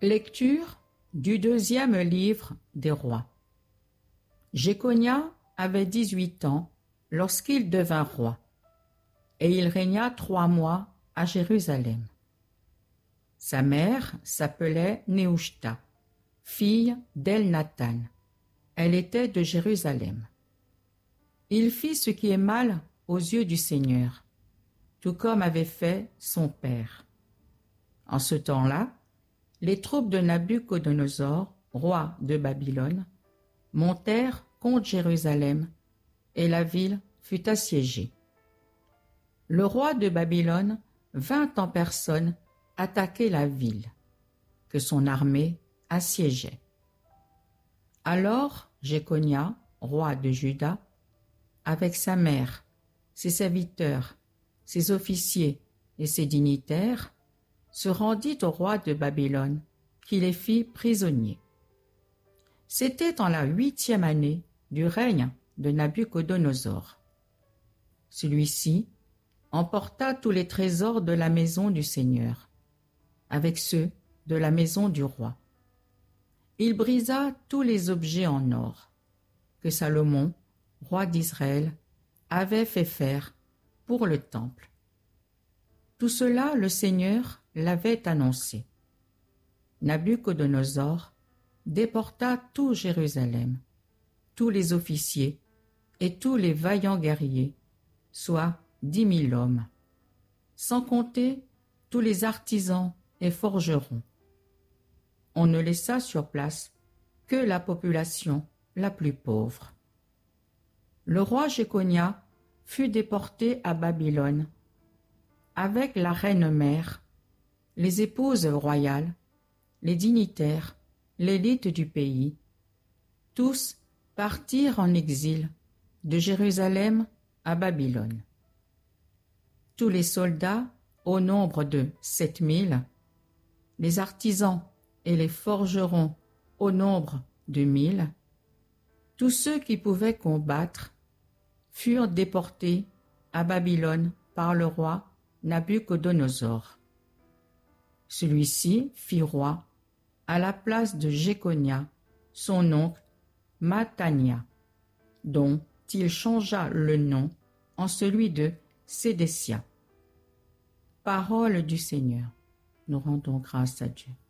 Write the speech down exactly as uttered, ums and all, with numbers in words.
Lecture du deuxième livre des rois. Jéconia avait dix-huit ans lorsqu'il devint roi, et il régna trois mois à Jérusalem. Sa mère s'appelait Nehushta, fille d'Elnathan. Elle était de Jérusalem. Il fit ce qui est mal aux yeux du Seigneur, tout comme avait fait son père. En ce temps-là, les troupes de Nabuchodonosor, roi de Babylone, montèrent contre Jérusalem, et la ville fut assiégée. Le roi de Babylone vint en personne attaquer la ville, que son armée assiégeait. Alors Jéconia, roi de Juda, avec sa mère, ses serviteurs, ses officiers et ses dignitaires, se rendit au roi de Babylone, qui les fit prisonniers. C'était en la huitième année du règne de Nabuchodonosor. Celui-ci emporta tous les trésors de la maison du Seigneur, avec ceux de la maison du roi. Il brisa tous les objets en or que Salomon, roi d'Israël, avait fait faire pour le temple. Tout cela, le Seigneur l'avait annoncé. Nabuchodonosor déporta tout Jérusalem, tous les officiers et tous les vaillants guerriers, soit dix mille hommes, sans compter tous les artisans et forgerons. On ne laissa sur place que la population la plus pauvre. Le roi Jéconia fut déporté à Babylone avec la reine-mère, les épouses royales, les dignitaires, l'élite du pays. Tous partirent en exil de Jérusalem à Babylone. Tous les soldats, au nombre de sept mille, les artisans et les forgerons au nombre de mille, tous ceux qui pouvaient combattre furent déportés à Babylone par le roi Nabuchodonosor. Celui-ci fit roi à la place de Jéconia, son oncle Mattania, dont il changea le nom en celui de Sédécia. Parole du Seigneur. Nous rendons grâce à Dieu.